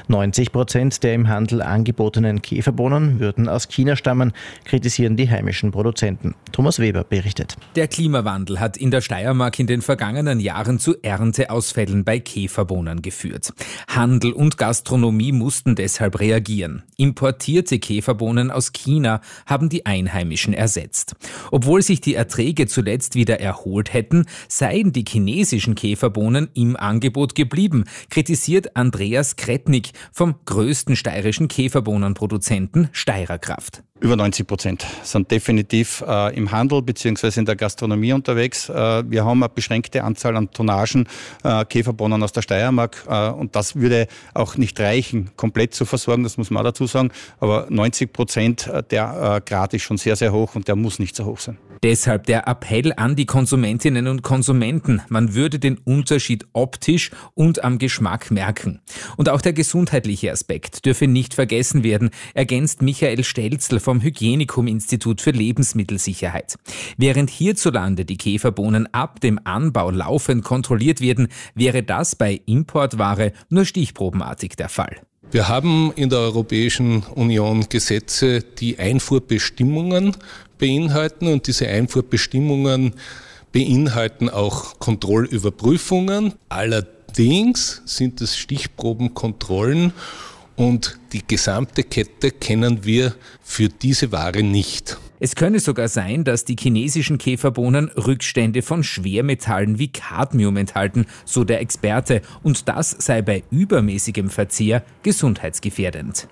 90% der im Handel angebotenen Käferbohnen würden aus China stammen, kritisieren die heimischen Produzenten. Thomas Weber berichtet. Der Klimawandel hat in der Steiermark in den vergangenen Jahren zu Ernteausfällen bei Käferbohnen geführt. Handel und Gastronomie mussten deshalb reagieren. Importierte Käferbohnen aus China haben die einheimischen ersetzt. Obwohl sich die Erträge zuletzt wieder erholt hätten, seien die chinesischen Käferbohnen im Angebot geblieben, kritisiert Andreas Kretnik vom größten steirischen Käferbohnenproduzenten Steirerkraft. Über 90% sind definitiv im Handel bzw. in der Gastronomie unterwegs. Wir haben eine beschränkte Anzahl an Tonnagen Käferbohnen aus der Steiermark und das würde auch nicht reichen, komplett zu versorgen, das muss man auch dazu sagen. Aber 90%, der Grad ist schon sehr, sehr hoch und der muss nicht so hoch sein. Deshalb der Appell an die Konsumentinnen und Konsumenten. Man würde den Unterschied optisch und am Geschmack merken. Und auch der gesundheitliche Aspekt dürfe nicht vergessen werden, ergänzt Michael Stelzl vom Hygienikum-Institut für Lebensmittelsicherheit. Während hierzulande die Käferbohnen ab dem Anbau laufend kontrolliert werden, wäre das bei Importware nur stichprobenartig der Fall. Wir haben in der Europäischen Union Gesetze, die Einfuhrbestimmungen beinhalten und diese Einfuhrbestimmungen beinhalten auch Kontrollüberprüfungen. Allerdings sind es Stichprobenkontrollen und die gesamte Kette kennen wir für diese Ware nicht. Es könne sogar sein, dass die chinesischen Käferbohnen Rückstände von Schwermetallen wie Cadmium enthalten, so der Experte. Und das sei bei übermäßigem Verzehr gesundheitsgefährdend.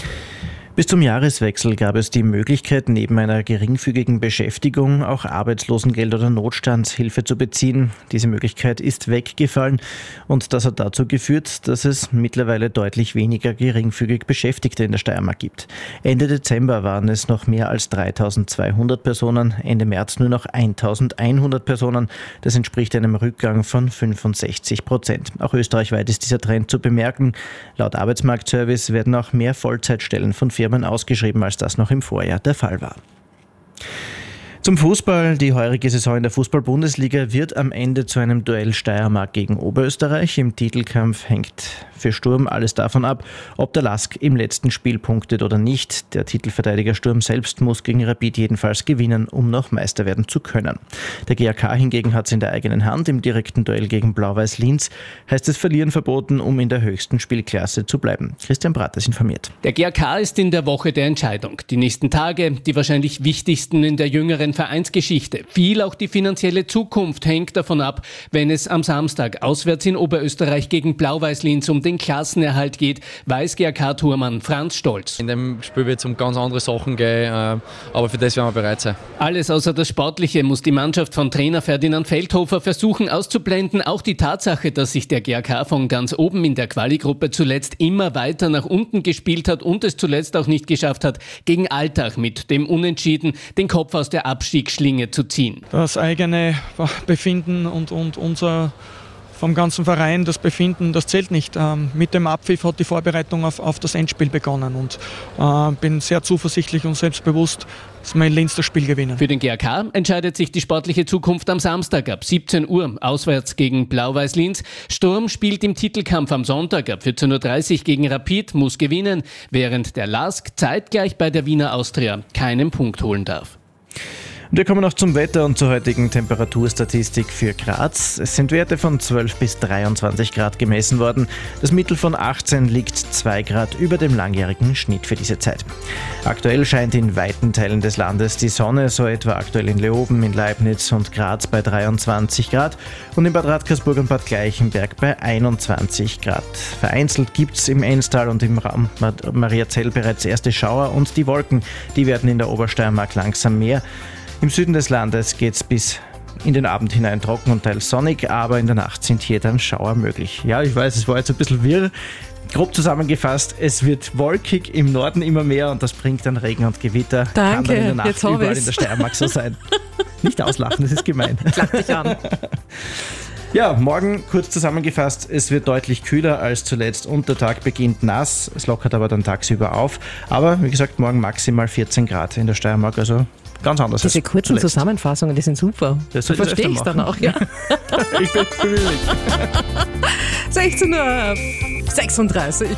Bis zum Jahreswechsel gab es die Möglichkeit, neben einer geringfügigen Beschäftigung auch Arbeitslosengeld oder Notstandshilfe zu beziehen. Diese Möglichkeit ist weggefallen und das hat dazu geführt, dass es mittlerweile deutlich weniger geringfügig Beschäftigte in der Steiermark gibt. Ende Dezember waren es noch mehr als 3.200 Personen, Ende März nur noch 1.100 Personen. Das entspricht einem Rückgang von 65%. Auch österreichweit ist dieser Trend zu bemerken. Laut Arbeitsmarktservice werden auch mehr Vollzeitstellen von Firmen ausgeschrieben, als das noch im Vorjahr der Fall war. Zum Fußball. Die heurige Saison in der Fußball-Bundesliga wird am Ende zu einem Duell Steiermark gegen Oberösterreich. Im Titelkampf hängt für Sturm alles davon ab, ob der Lask im letzten Spiel punktet oder nicht. Der Titelverteidiger Sturm selbst muss gegen Rapid jedenfalls gewinnen, um noch Meister werden zu können. Der GAK hingegen hat es in der eigenen Hand. Im direkten Duell gegen Blau-Weiß Linz heißt es Verlieren verboten, um in der höchsten Spielklasse zu bleiben. Christian Brattes informiert. Der GAK ist in der Woche der Entscheidung. Die nächsten Tage, die wahrscheinlich wichtigsten in der jüngeren Vereinsgeschichte. Viel auch die finanzielle Zukunft hängt davon ab, wenn es am Samstag auswärts in Oberösterreich gegen Blau-Weiß Linz um den Klassenerhalt geht, weiß GAK-Tormann Franz Stolz. In dem Spiel wird es um ganz andere Sachen gehen, aber für das werden wir bereit sein. Alles außer das Sportliche muss die Mannschaft von Trainer Ferdinand Feldhofer versuchen auszublenden. Auch die Tatsache, dass sich der GAK von ganz oben in der Quali-Gruppe zuletzt immer weiter nach unten gespielt hat und es zuletzt auch nicht geschafft hat, gegen Altach mit dem Unentschieden den Kopf aus der Abstiegsschlinge zu ziehen. Das eigene Befinden und unser vom ganzen Verein, das Befinden, das zählt nicht. Mit dem Abpfiff hat die Vorbereitung auf das Endspiel begonnen und bin sehr zuversichtlich und selbstbewusst, dass wir in Linz das Spiel gewinnen. Für den GAK entscheidet sich die sportliche Zukunft am Samstag ab 17 Uhr auswärts gegen Blau-Weiß Linz. Sturm spielt im Titelkampf am Sonntag ab 14.30 Uhr gegen Rapid, muss gewinnen, während der LASK zeitgleich bei der Wiener Austria keinen Punkt holen darf. Wir kommen noch zum Wetter und zur heutigen Temperaturstatistik für Graz. Es sind Werte von 12 bis 23 Grad gemessen worden. Das Mittel von 18 liegt 2 Grad über dem langjährigen Schnitt für diese Zeit. Aktuell scheint in weiten Teilen des Landes die Sonne, so etwa aktuell in Leoben, in Leibniz und Graz bei 23 Grad und in Bad Radkersburg und Bad Gleichenberg bei 21 Grad. Vereinzelt gibt es im Enstal und im Raum Mariazell bereits erste Schauer und die Wolken, die werden in der Obersteiermark langsam mehr. Im Süden des Landes geht es bis in den Abend hinein trocken und teils sonnig, aber in der Nacht sind hier dann Schauer möglich. Ja, ich weiß, es war jetzt ein bisschen wirr. Grob zusammengefasst, es wird wolkig, im Norden immer mehr und das bringt dann Regen und Gewitter. Danke, kann dann in der Nacht jetzt überall in der Steiermark so sein. Nicht auslachen, das ist gemein. Schlag dich an. Ja, morgen kurz zusammengefasst, es wird deutlich kühler als zuletzt und der Tag beginnt nass, es lockert aber dann tagsüber auf. Aber wie gesagt, morgen maximal 14 Grad in der Steiermark, also ganz anders. Diese kurzen Zusammenfassungen, die sind super. Das so verstehe ich es dann auch. Ja. Ich bin bemüht. 16:36 Uhr.